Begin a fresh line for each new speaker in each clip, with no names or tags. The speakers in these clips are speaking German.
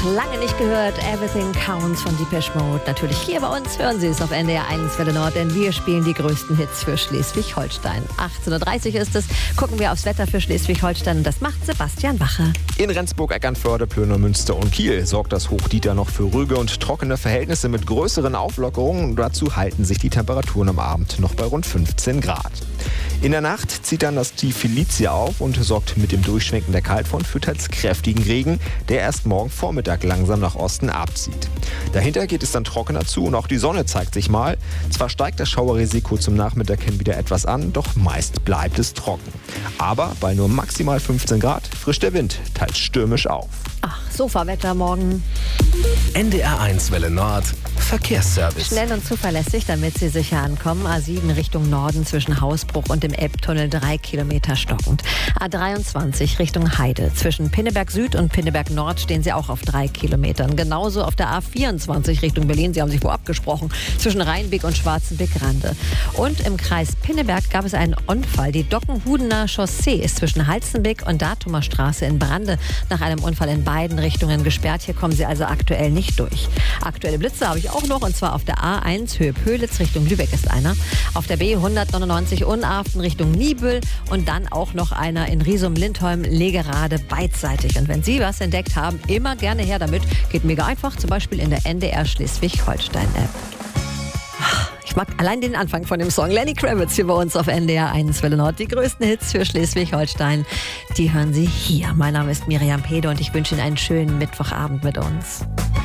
Lange nicht gehört, Everything Counts von Depeche Mode. Natürlich hier bei uns hören Sie es auf NDR 1 Welle Nord, denn wir spielen die größten Hits für Schleswig-Holstein. 18.30 Uhr ist es, gucken wir aufs Wetter für Schleswig-Holstein und das macht Sebastian Wache.
In Rendsburg, Eckernförde, Plön, Münster und Kiel sorgt das Hoch Dieter noch für ruhige und trockene Verhältnisse mit größeren Auflockerungen. Dazu halten sich die Temperaturen am Abend noch bei rund 15 Grad. In der Nacht zieht dann das Tief Felicia auf und sorgt mit dem Durchschwenken der Kaltfront für teils kräftigen Regen, der erst morgen Vormittag langsam nach Osten abzieht. Dahinter geht es dann trockener zu und auch die Sonne zeigt sich mal. Zwar steigt das Schauerrisiko zum Nachmittag hin wieder etwas an, doch meist bleibt es trocken. Aber bei nur maximal 15 Grad frischt der Wind teils stürmisch auf.
Ach, Sofawetter morgen.
NDR 1 Welle Nord, Verkehrsservice.
Schnell und zuverlässig, damit Sie sicher ankommen. A7 Richtung Norden zwischen Hausbruch und dem Elbtunnel 3 Kilometer stockend. A23 Richtung Heide. Zwischen Pinneberg Süd und Pinneberg Nord stehen Sie auch auf 3 Kilometern. Genauso auf der A24 Richtung Berlin. Sie haben sich wo abgesprochen. Zwischen Rheinbeek und Schwarzenbeck-Rande. Und im Kreis Pinneberg gab es einen Unfall. Die Dockenhudener Chaussee ist zwischen Halstenbeck und Datumer Straße in Brande nach einem Unfall in beiden Richtungen gesperrt. Hier kommen Sie also aktuell nicht durch. Aktuelle Blitze habe ich auch noch, und zwar auf der A1 Höhe Pölitz Richtung Lübeck ist einer. Auf der B199 Unarften Richtung Niebüll und dann auch noch einer in Riesum-Lindholm Legerade beidseitig. Und wenn Sie was entdeckt haben, immer gerne her damit. Geht mega einfach, zum Beispiel in der NDR Schleswig-Holstein-App. Ich mag allein den Anfang von dem Song. Lenny Kravitz hier bei uns auf NDR 1 Welle Nord. Die größten Hits für Schleswig-Holstein, die hören Sie hier. Mein Name ist Miriam Pede und ich wünsche Ihnen einen schönen Mittwochabend mit uns.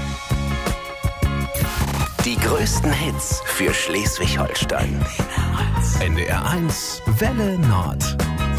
Die größten Hits für Schleswig-Holstein. NDR 1 Welle Nord.